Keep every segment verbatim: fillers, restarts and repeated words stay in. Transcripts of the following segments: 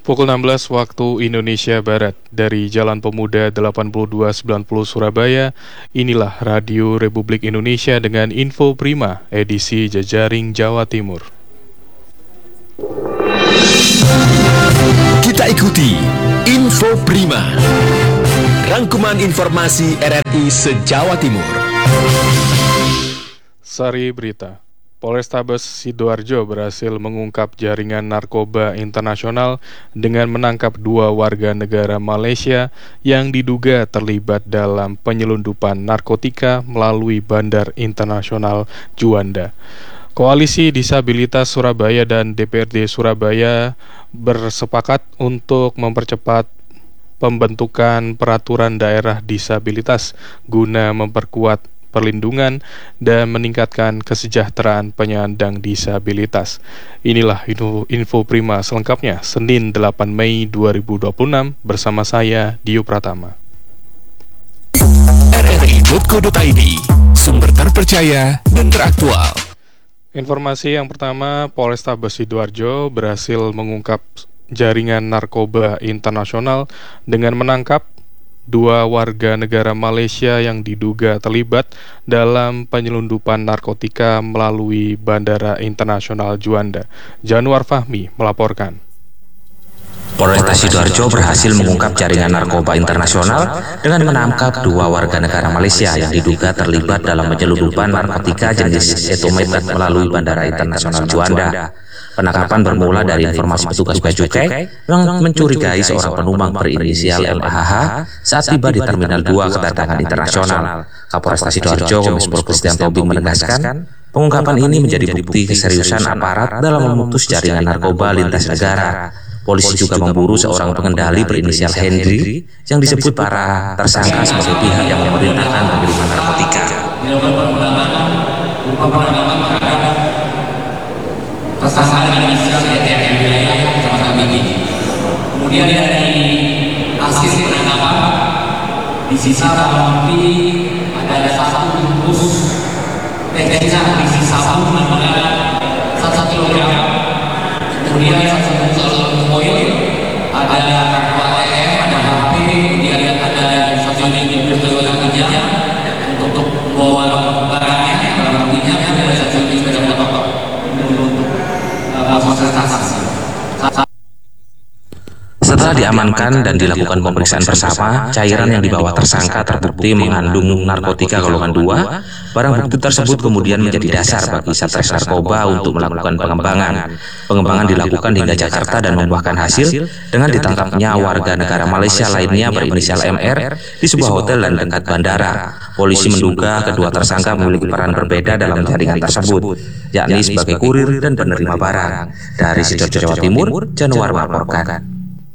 Pukul enam belas waktu Indonesia Barat dari Jalan Pemuda delapan puluh dua sembilan puluh Surabaya, inilah Radio Republik Indonesia dengan Info Prima edisi Jejaring Jawa Timur. Kita ikuti Info Prima, rangkuman informasi R R I se-Jawa Timur. Sari berita. Polrestabes Sidoarjo berhasil mengungkap jaringan narkoba internasional dengan menangkap dua warga negara Malaysia yang diduga terlibat dalam penyelundupan narkotika melalui Bandar Internasional Juanda. Koalisi Disabilitas Surabaya dan D P R D Surabaya bersepakat untuk mempercepat pembentukan peraturan daerah disabilitas guna memperkuat perlindungan dan meningkatkan kesejahteraan penyandang disabilitas. Inilah info, info Prima selengkapnya Senin delapan Mei dua ribu dua puluh enam bersama saya Dio Pratama. R R I titik co titik I D, sumber terpercaya dan teraktual. Informasi yang pertama, Polrestabes Sidoarjo berhasil mengungkap jaringan narkoba internasional dengan menangkap dua warga negara Malaysia yang diduga terlibat dalam penyelundupan narkotika melalui Bandara Internasional Juanda. Januar Fahmi melaporkan. Polresta Sidoarjo berhasil mengungkap jaringan narkoba internasional dengan menangkap dua warga negara Malaysia yang diduga terlibat dalam penyelundupan narkotika jenis etometat melalui Bandara Internasional Juanda. Penangkapan bermula dari informasi petugas Bea Cukai yang mencurigai seorang penumpang berinisial M A H H saat tiba di Terminal dua Kedatangan Internasional. Kapolresta Sidoarjo Kombes Pol Christian Tobing menegaskan, pengungkapan ini menjadi bukti keseriusan aparat dalam memutus jaringan narkoba lintas negara. Polisi juga memburu seorang pengendali berinisial Henry yang disebut para tersangka sebagai pihak yang memerintahkan pengiriman narkotika. Tersangka inisial D T M wilayah Kecamatan Bagi. Kemudian dari hasil penangkapan disita barang bukti ada satu bungkus tekstil berisi sabu dengan satu kilogram. Kemudian satu bungkus aluminium foil, ada kartu A T M, ada H P, kemudian ada satu unit bertegangan kerja untuk membawa barangnya, barang buktinya, ada satu unit sepeda motor. Setelah diamankan dan dilakukan pemeriksaan bersama, cairan yang dibawa tersangka terbukti mengandung narkotika golongan dua. Barang bukti tersebut kemudian menjadi dasar bagi Satres Narkoba untuk melakukan pengembangan. Pengembangan dilakukan hingga Jakarta dan membuahkan hasil dengan ditangkapnya warga negara Malaysia lainnya berinisial M R di sebuah hotel dan dekat bandara. Polisi menduga kedua tersangka memiliki peran berbeda dalam jaringan tersebut, yakni sebagai kurir dan penerima barang. Dari Sidoarjo, Jawa Timur, Januar melaporkan.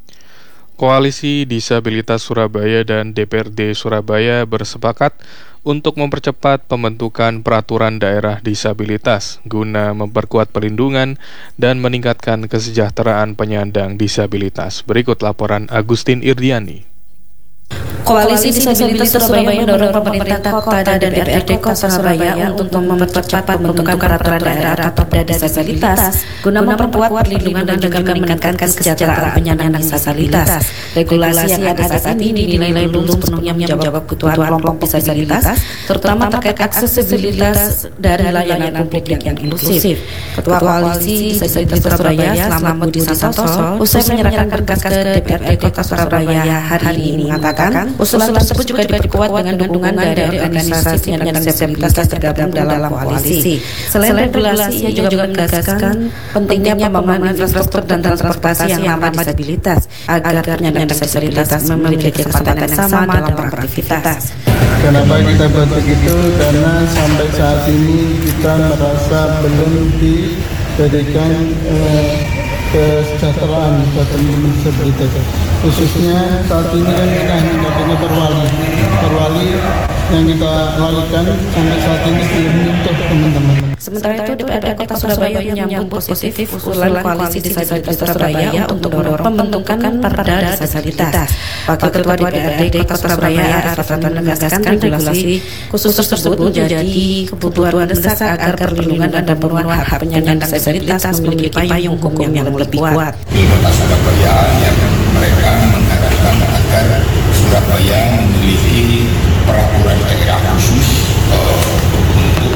Koalisi Disabilitas Surabaya dan D P R D Surabaya bersepakat untuk mempercepat pembentukan peraturan daerah disabilitas guna memperkuat perlindungan dan meningkatkan kesejahteraan penyandang disabilitas. Berikut laporan Agustin Irdiani. Koalisi Disabilitas Surabaya mendorong pemerintah kota dan D P R D Kota Surabaya untuk mempercepat pembentukan peraturan daerah atau perda disabilitas guna memperkuat perlindungan dan juga meningkatkan kesejahteraan penyandang disabilitas. Regulasi yang ada saat ini dinilai belum sepenuhnya menjawab kebutuhan kelompok disabilitas, terutama terkait aksesibilitas dan layanan publik yang inklusif. Ketua Koalisi Disabilitas Surabaya Selamat Budi Santoso usai menyerahkan berkas ke D P R D Kota Surabaya hari ini mengatakan usulan tersebut juga diperkuat dengan dukungan dari organisasi penyandang disabilitas yang tergabung dalam koalisi. Selain regulasi, ia juga menegaskan pentingnya pembangunan infrastruktur dan transportasi yang ramah disabilitas agar penyandang disabilitas memiliki kesempatan yang sama dalam beraktivitas. Kenapa kita buat begitu? Karena sampai saat ini kita merasa belum diberikan eh, kesejahteraan buat teman-teman disabilitas. Khususnya saat ini kan kita hanya adanya perwali, perwali yang kita lakukan sampai saat ini belum menyentuh teman-teman. Sementara itu, D P R D Kota Surabaya menyambut positif usulan Koalisi Disabilitas Surabaya untuk mendorong pembentukan perda disabilitas. Wakil Ketua D P R D Kota Surabaya Arif Raffi menegaskan regulasi khusus tersebut menjadi kebutuhan mendesak agar perlindungan dan pemenuhan hak penyandang disabilitas memiliki payung hukum yang lebih kuat. Di Kota Surabaya yang mereka mengharapkan agar Surabaya memiliki peraturan daerah khusus uh, untuk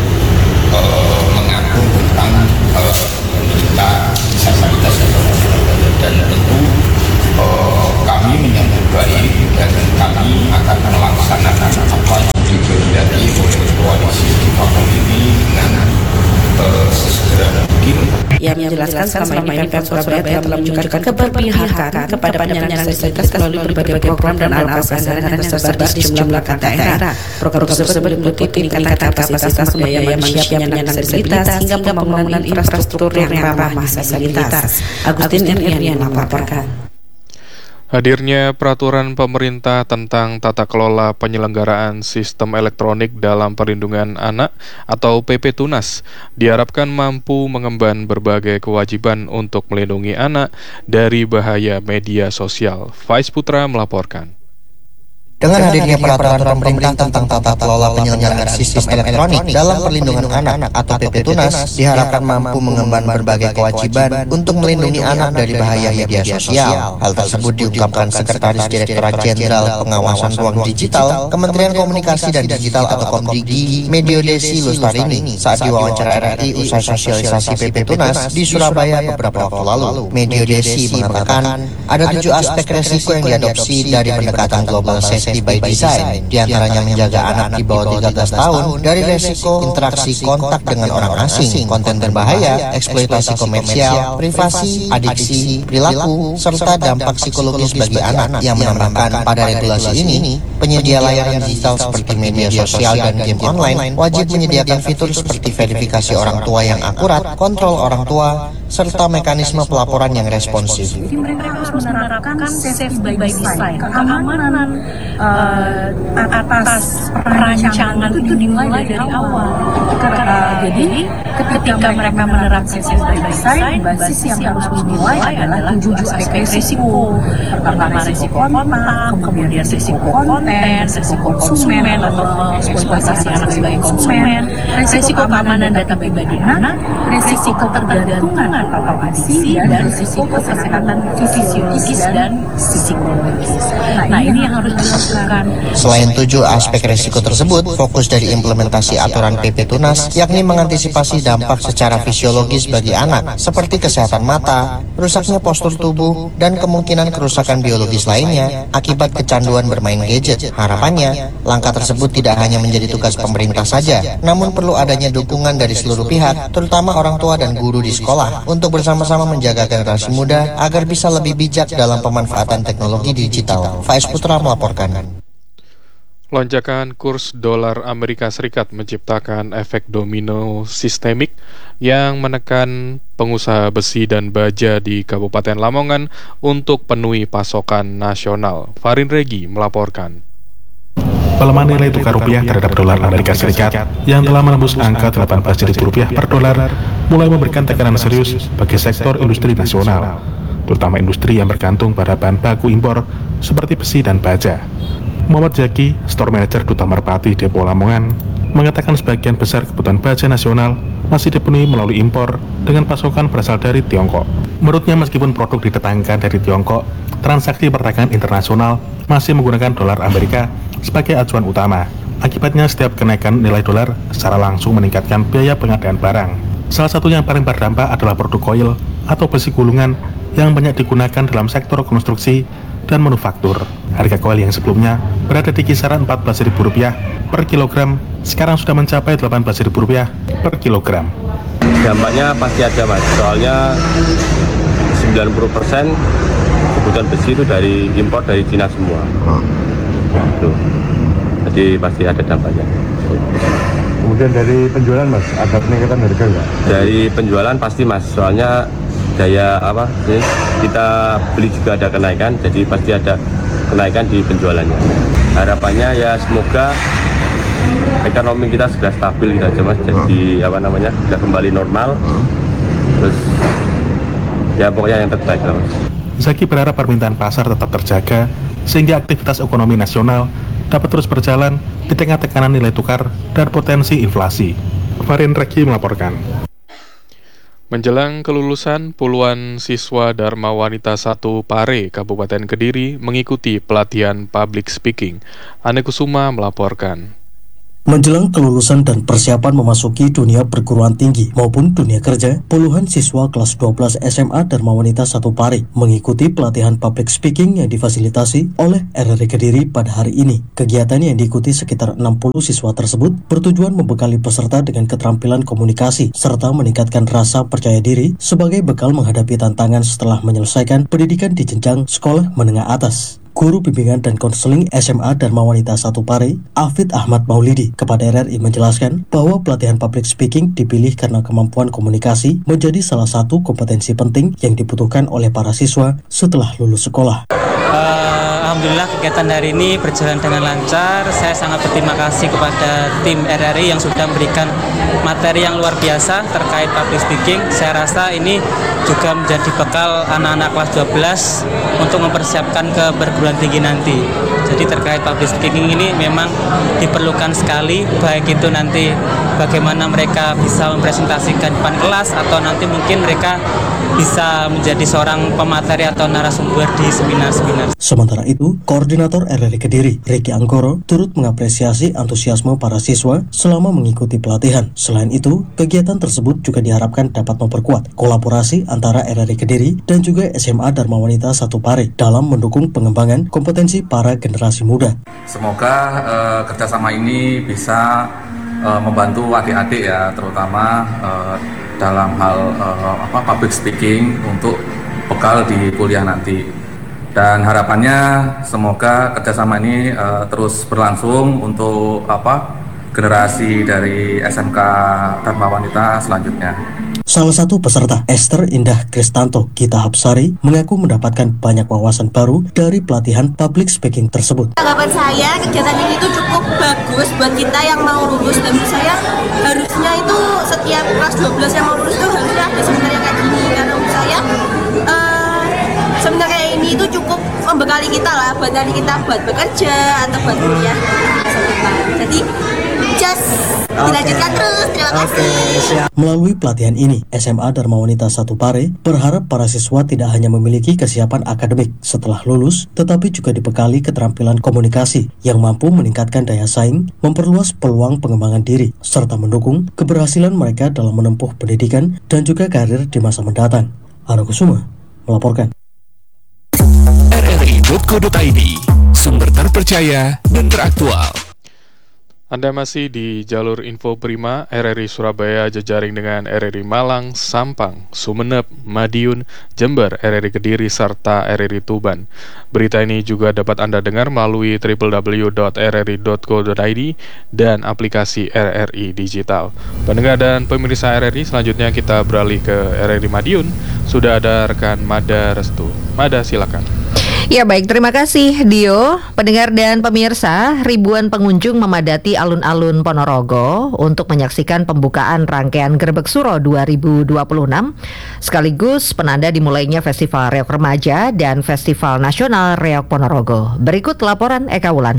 uh, mengatur tentang uh, penderita disabilitas dan tentu uh, kami menyambut baik dan kami akan melaksanakan apa yang dikehendaki oleh koalisi Kifafah ini dengan uh, sesegera mungkin. Ia menjelaskan selama ini Pemkot Surabaya telah menunjukkan keberpihakan kepada penyandang disabilitas melalui berbagai program dan alokasi anggaran yang tersebar di sejumlah daerah. Program tersebut meliputi peningkatan kapasitas daya manusia penyandang disabilitas hingga pembangunan infrastruktur yang ramah disabilitas. Agustin Iryan melaporkan. Hadirnya peraturan pemerintah tentang tata kelola penyelenggaraan sistem elektronik dalam perlindungan anak atau P P Tunas diharapkan mampu mengemban berbagai kewajiban untuk melindungi anak dari bahaya media sosial. Faiz Putra melaporkan. Dengan hadirnya peraturan pemerintah tentang tata kelola penyelenggaraan sistem elektronik dalam perlindungan anak atau P P Tunas diharapkan mampu mengemban berbagai kewajiban untuk melindungi anak dari bahaya media sosial. Hal tersebut diungkapkan Sekretaris Direktorat Jenderal Pengawasan Ruang Digital Kementerian Komunikasi dan Digital atau Komdigi Medio Desi Lustarini saat diwawancara R R I usai sosialisasi P P Tunas di Surabaya beberapa waktu lalu. Medio Desi mengatakan ada tujuh aspek resiko yang diadopsi dari pendekatan global safety by design, diantaranya menjaga anak di bawah tiga belas tahun dari resiko interaksi kontak dengan orang asing, konten berbahaya, eksploitasi komersial, privasi, adiksi, perilaku, serta dampak psikologis bagi anak yang menambahkan pada regulasi ini, penyedia layanan digital seperti media sosial dan game online wajib menyediakan fitur seperti verifikasi orang tua yang akurat, kontrol orang tua, serta mekanisme pelaporan yang responsif. Jadi mereka harus menerapkan safety by design, keamanan uh, atas perancangan itu dimulai dari awal. Uh, jadi ketika mereka menerapkan safety by design, basis yang harus dimulai adalah tujuh aspek risiko. Pertama risiko kontak, kemudian risiko konten, risiko konsumen atau eksploitasi anak sebagai konsumen, risiko keamanan data pribadi anak, risiko ketergantungan atau adiksi, dan risiko kesehatan fisiologis dan psikologis. Nah, ini yang harus dilakukan. Selain tujuh aspek risiko tersebut, fokus dari implementasi aturan P P Tunas yakni mengantisipasi dampak secara fisiologis bagi anak seperti kesehatan mata, rusaknya postur tubuh, dan kemungkinan kerusakan biologis lainnya akibat kecanduan bermain gadget. Harapannya, langkah tersebut tidak hanya menjadi tugas pemerintah saja, namun perlu adanya dukungan dari seluruh pihak, terutama orang tua dan guru di sekolah, untuk bersama-sama menjaga generasi muda agar bisa lebih bijak dalam pemanfaatan teknologi digital. Faiz Putra melaporkan. Lonjakan kurs dolar Amerika Serikat menciptakan efek domino sistemik yang menekan pengusaha besi dan baja di Kabupaten Lamongan untuk penuhi pasokan nasional. Farin Regi melaporkan. Pelemahan nilai tukar rupiah terhadap dolar Amerika Serikat yang telah menembus angka delapan belas ribu rupiah per dolar mulai memberikan tekanan serius bagi sektor industri nasional, terutama industri yang bergantung pada bahan baku impor seperti besi dan baja. Muhammad Zaki, Store Manager Duta Merpati Depo Lamongan, mengatakan sebagian besar kebutuhan baja nasional masih dipenuhi melalui impor dengan pasokan berasal dari Tiongkok. Menurutnya, meskipun produk didatangkan dari Tiongkok, transaksi perdagangan internasional masih menggunakan dolar Amerika sebagai acuan utama. Akibatnya, setiap kenaikan nilai dolar secara langsung meningkatkan biaya pengadaan barang. Salah satu yang paling berdampak adalah produk coil atau besi gulungan yang banyak digunakan dalam sektor konstruksi dan manufaktur. Harga coil yang sebelumnya berada di kisaran empat belas ribu rupiah per kilogram, sekarang sudah mencapai delapan belas ribu rupiah per kilogram. Dampaknya pasti ada, Mas, soalnya sembilan puluh persen kebutuhan besi itu dari impor dari Cina semua. Tuh. Jadi pasti ada dampaknya. Kemudian dari penjualan, Mas, ada peningkatan harga nggak? Dari penjualan pasti, Mas, soalnya daya apa sih, kita beli juga ada kenaikan, jadi pasti ada kenaikan di penjualannya. Harapannya ya semoga ekonomi kita segera stabil gitu aja, Mas, jadi apa namanya sudah kembali normal, terus ya pokoknya yang terbaik lah, Mas. Zaki berharap permintaan pasar tetap terjaga sehingga aktivitas ekonomi nasional dapat terus berjalan di tengah tekanan nilai tukar dan potensi inflasi. Farin Reki melaporkan. Menjelang kelulusan, puluhan siswa Dharma Wanita satu Pare, Kabupaten Kediri mengikuti pelatihan public speaking. Ane Kusuma melaporkan. Menjelang kelulusan dan persiapan memasuki dunia perguruan tinggi maupun dunia kerja, puluhan siswa kelas dua belas S M A Dharma Wanita satu Pare mengikuti pelatihan public speaking yang difasilitasi oleh R R I Kediri pada hari ini. Kegiatan yang diikuti sekitar enam puluh siswa tersebut bertujuan membekali peserta dengan keterampilan komunikasi serta meningkatkan rasa percaya diri sebagai bekal menghadapi tantangan setelah menyelesaikan pendidikan di jenjang sekolah menengah atas. Guru Bimbingan dan Konseling S M A Dharma Wanita satu Pare, Afid Ahmad Maulidi, kepada R R I menjelaskan bahwa pelatihan public speaking dipilih karena kemampuan komunikasi menjadi salah satu kompetensi penting yang dibutuhkan oleh para siswa setelah lulus sekolah. Uh, Alhamdulillah kegiatan hari ini berjalan dengan lancar. Saya sangat berterima kasih kepada tim R R I yang sudah memberikan materi yang luar biasa terkait public speaking. Saya rasa ini juga menjadi bekal anak-anak kelas dua belas untuk mempersiapkan ke perguruan tinggi nanti. Jadi terkait public speaking ini memang diperlukan sekali, baik itu nanti bagaimana mereka bisa mempresentasikan depan kelas atau nanti mungkin mereka bisa menjadi seorang pemateri atau narasumber di seminar-seminar. Sementara itu, Koordinator R R I Kediri, Ricky Anggoro, turut mengapresiasi antusiasme para siswa selama mengikuti pelatihan. Selain itu, kegiatan tersebut juga diharapkan dapat memperkuat kolaborasi antara R R I Kediri dan juga S M A Dharma Wanita satu Pare dalam mendukung pengembangan kompetensi para generasi muda. Semoga uh, kerjasama ini bisa uh, membantu adik-adik ya, terutama uh, dalam hal uh, apa, public speaking untuk bekal di kuliah nanti. Dan harapannya semoga kerjasama ini uh, terus berlangsung untuk apa generasi dari S M K Dharma Wanita selanjutnya. Salah satu peserta, Esther Indah Kristanto Gita Hapsari, mengaku mendapatkan banyak wawasan baru dari pelatihan public speaking tersebut. Tanggapan saya, kegiatan ini itu cukup bagus buat kita yang mau lulus, dan menurut saya harusnya itu setiap kelas dua belas yang mau lulus itu harusnya ada seminar yang kayak gini. Karena menurut saya uh, seminar kayak ini itu cukup membekali kita lah, buat nanti kita buat bekerja atau buat kuliah. Jadi just dilanjutkan terus, terima kasih. Melalui pelatihan ini, S M A Dharma Wanita satu Pare berharap para siswa tidak hanya memiliki kesiapan akademik setelah lulus, tetapi juga dibekali keterampilan komunikasi yang mampu meningkatkan daya saing, memperluas peluang pengembangan diri, serta mendukung keberhasilan mereka dalam menempuh pendidikan dan juga karir di masa mendatang. Ane Kusuma melaporkan. R R I titik co titik I D, sumber terpercaya dan teraktual. Anda masih di jalur Info Prima R R I Surabaya jejaring dengan R R I Malang, Sampang, Sumeneb, Madiun, Jember, R R I Kediri, serta R R I Tuban. Berita ini juga dapat Anda dengar melalui w w w titik r r i titik co titik i d dan aplikasi R R I Digital. Pendengar dan pemirsa R R I, selanjutnya kita beralih ke R R I Madiun. Sudah ada rekan Mada Restu. Mada, silakan. Ya baik, terima kasih Dio. Pendengar dan pemirsa, ribuan pengunjung memadati alun-alun Ponorogo untuk menyaksikan pembukaan rangkaian Gerbek Suro dua ribu dua puluh enam sekaligus penanda dimulainya Festival Reok Remaja dan Festival Nasional Reok Ponorogo. Berikut laporan Eka Wulan.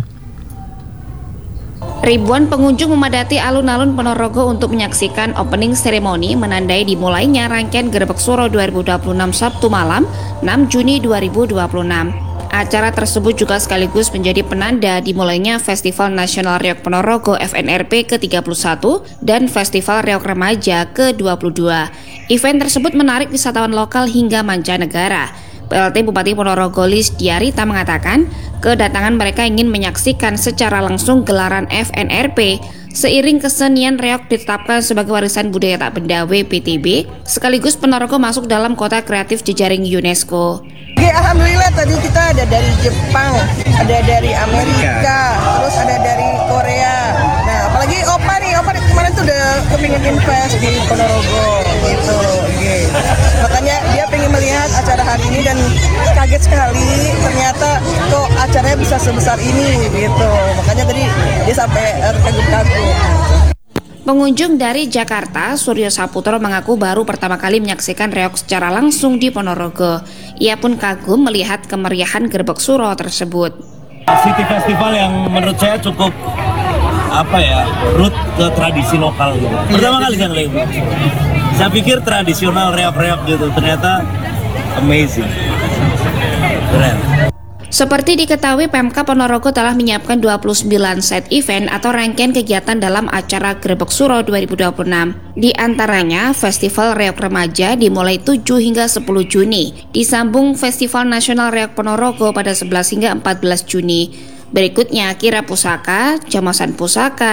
Ribuan pengunjung memadati alun-alun Ponorogo untuk menyaksikan opening ceremony menandai dimulainya rangkaian Gerbek Suro dua ribu dua puluh enam Sabtu malam enam Juni dua ribu dua puluh enam. Acara tersebut juga sekaligus menjadi penanda dimulainya Festival Nasional Reok Ponorogo F N R P ke tiga puluh satu dan Festival Reok Remaja ke dua puluh dua. Event tersebut menarik wisatawan lokal hingga mancanegara. P L T Bupati Ponorogo Lis Diarita mengatakan, kedatangan mereka ingin menyaksikan secara langsung gelaran F N R P seiring kesenian reok ditetapkan sebagai warisan budaya tak benda W P T B, sekaligus Ponorogo masuk dalam kota kreatif jejaring UNESCO. Oke, alhamdulillah tadi kita ada dari Jepang, ada dari Amerika, terus ada dari Korea. Nah, apalagi Opa nih, Opa kemarin tuh udah kepingin invest di Ponorogo gitu. Oke. Makanya dia pengen melihat acara hari ini dan kaget sekali ternyata kok acaranya bisa sebesar ini gitu. Makanya tadi dia sampai kagum-kagum. Pengunjung dari Jakarta, Suryo Saputro mengaku baru pertama kali menyaksikan reok secara langsung di Ponorogo. Ia pun kagum melihat kemeriahan Gerbek Suro tersebut. City Festival yang menurut saya cukup apa ya, root ke tradisi lokal gitu. Pertama kali saya ngelihat. Saya pikir tradisional reok-reok gitu, ternyata amazing. Keren. Seperti diketahui, Pemkab Ponorogo telah menyiapkan dua puluh sembilan set event atau rangkaian kegiatan dalam acara Grebek Suro dua ribu dua puluh enam. Di antaranya, Festival Reok Remaja dimulai tujuh hingga sepuluh Juni, disambung Festival Nasional Reok Ponorogo pada sebelas hingga empat belas Juni. Berikutnya Kira Pusaka, Jamasan Pusaka,